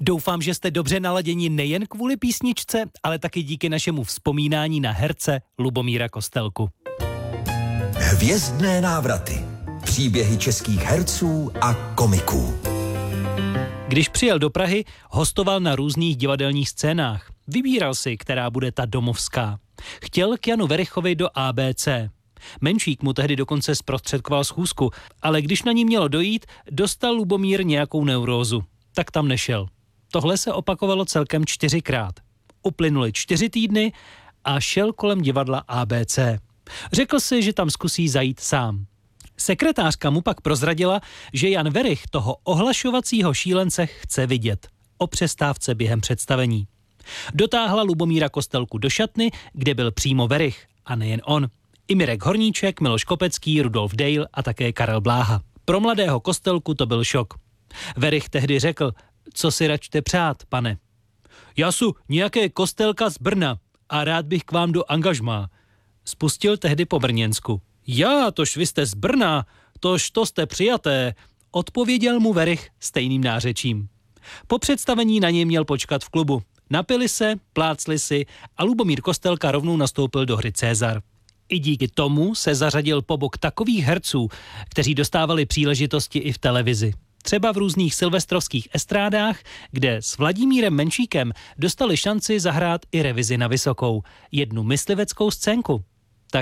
Doufám, že jste dobře naladěni nejen kvůli písničce, ale taky díky našemu vzpomínání na herce Lubomíra Kostelku. Hvězdné návraty. Příběhy českých herců a komiků. Když přijel do Prahy, hostoval na různých divadelních scénách. Vybíral si, která bude ta domovská. Chtěl k Janu Werichovi do ABC. Menšík mu tehdy dokonce zprostředkoval schůzku, ale když na ní mělo dojít, dostal Lubomír nějakou neurózu. Tak tam nešel. Tohle se opakovalo celkem 4krát. Uplynuly 4 týdny a šel kolem divadla ABC. Řekl si, že tam zkusí zajít sám. Sekretářka mu pak prozradila, že Jan Werich toho ohlašovacího šílence chce vidět. O přestávce během představení. Dotáhla Lubomíra Kostelku do šatny, kde byl přímo Werich. A nejen on. I Mirek Horníček, Miloš Kopecký, Rudolf Dale a také Karel Bláha. Pro mladého Kostelku to byl šok. Werich tehdy řekl: co si račte přát, pane? Já su nějaké Kostelka z Brna a rád bych k vám do angažmá. Spustil tehdy po brněnsku. Já, tož vy jste z Brna, tož to jste přijaté, odpověděl mu Werich stejným nářečím. Po představení na něj měl počkat v klubu. Napili se, plácli si a Lubomír Kostelka rovnou nastoupil do hry Cezar. I díky tomu se zařadil po bok takových herců, kteří dostávali příležitosti i v televizi. Třeba v různých silvestrovských estrádách, kde s Vladimírem Menšíkem dostali šanci zahrát i revizi na vysokou, jednu mysliveckou scénku.